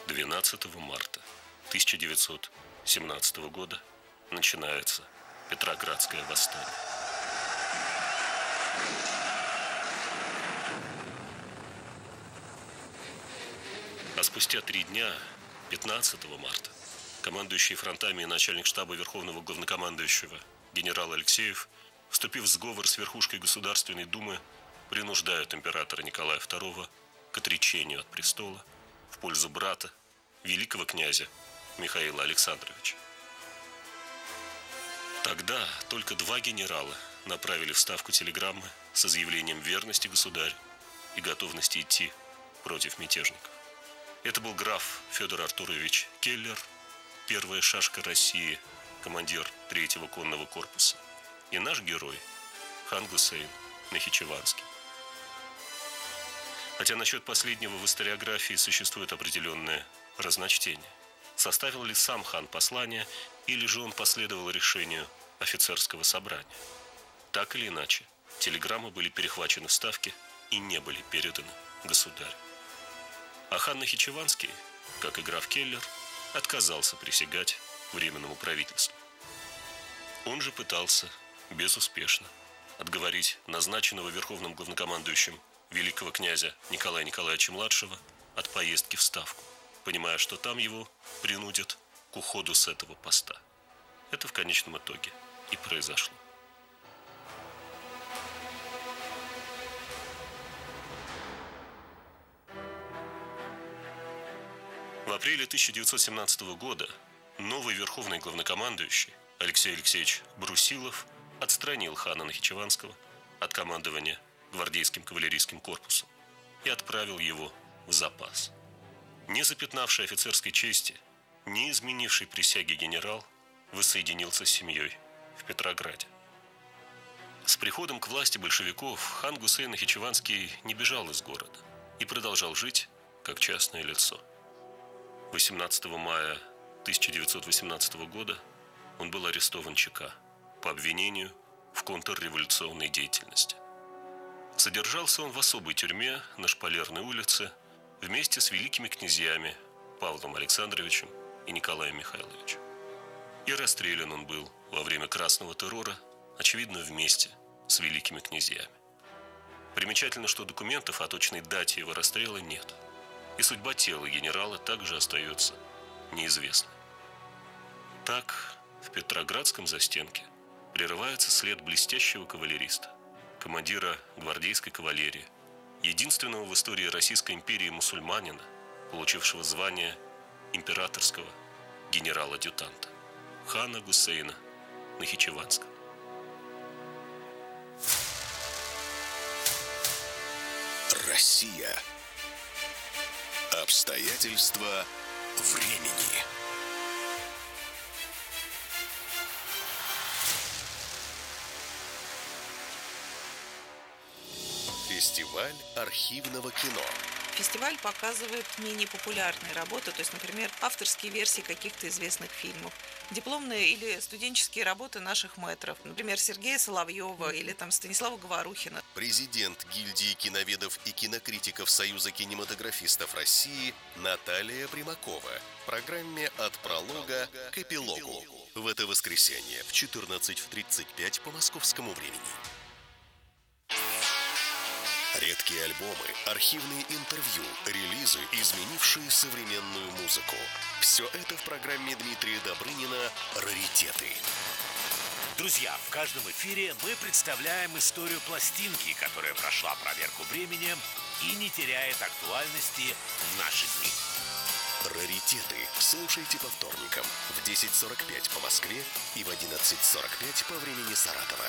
12 марта 1917 года начинается Петроградское восстание. А спустя 3 дня, 15 марта, командующий фронтами и начальник штаба Верховного главнокомандующего генерал Алексеев, вступив в сговор с верхушкой Государственной Думы, принуждают императора Николая II к отречению от престола в пользу брата, великого князя Михаила Александровича. Тогда только 2 генерала направили в Ставку телеграммы с изъявлением верности государю и готовности идти против мятежников. Это был граф Федор Артурович Келлер, первая шашка России, командир 3-го конного корпуса, и наш герой хан Гусейн Нахичеванский. Хотя насчет последнего в историографии существует определенное разночтение. Составил ли сам хан послание, или же он последовал решению офицерского собрания? Так или иначе, телеграммы были перехвачены в Ставке и не были переданы государю. А хан Нахичеванский, как и граф Келлер, отказался присягать Временному правительству. Он же пытался безуспешно отговорить назначенного верховным главнокомандующим великого князя Николая Николаевича-младшего от поездки в Ставку, понимая, что там его принудят к уходу с этого поста. Это в конечном итоге и произошло. В апреле 1917 года новый верховный главнокомандующий Алексей Алексеевич Брусилов отстранил хана Нахичеванского от командования гвардейским кавалерийским корпусом и отправил его в запас. Не запятнавший офицерской чести, не изменивший присяги генерал воссоединился с семьей в Петрограде. С приходом к власти большевиков хан Гусейн Нахичеванский не бежал из города и продолжал жить как частное лицо. 18 мая 1918 года он был арестован ЧК по обвинению в контрреволюционной деятельности. Содержался он в особой тюрьме на Шпалерной улице вместе с великими князьями Павлом Александровичем и Николаем Михайловичем. И расстрелян он был во время Красного террора, очевидно, вместе с великими князьями. Примечательно, что документов о точной дате его расстрела нет, и судьба тела генерала также остается неизвестной. Так, в Петроградском застенке прерывается след блестящего кавалериста, командира гвардейской кавалерии, единственного в истории Российской империи мусульманина, получившего звание императорского генерала-адъютанта, хана Гусейна Нахичеванского. Россия. Обстоятельства времени. Фестиваль архивного кино. Фестиваль показывает менее популярные работы, то есть, например, авторские версии каких-то известных фильмов, дипломные или студенческие работы наших мэтров, например, Сергея Соловьева или там Станислава Говорухина. Президент гильдии киноведов и кинокритиков Союза кинематографистов России Наталья Примакова в программе «От пролога к эпилогу» в это воскресенье в 14:35 по московскому времени. Редкие альбомы, архивные интервью, релизы, изменившие современную музыку. Все это в программе Дмитрия Добрынина «Раритеты». Друзья, в каждом эфире мы представляем историю пластинки, которая прошла проверку временем и не теряет актуальности в наши дни. «Раритеты» слушайте по вторникам в 10:45 по Москве и в 11:45 по времени Саратова.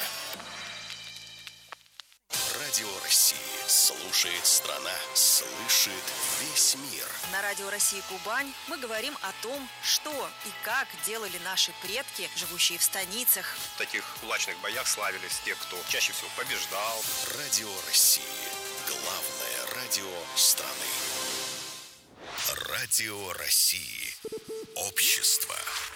Радио России. Слушает страна, слышит весь мир. На Радио России Кубань мы говорим о том, что и как делали наши предки, живущие в станицах. В таких кулачных боях славились те, кто чаще всего побеждал. Радио России. Главное радио страны. Радио России. Общество.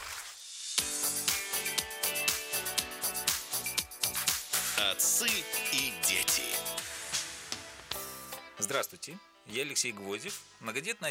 Отцы и дети. Здравствуйте, я Алексей Гвоздев, многодетный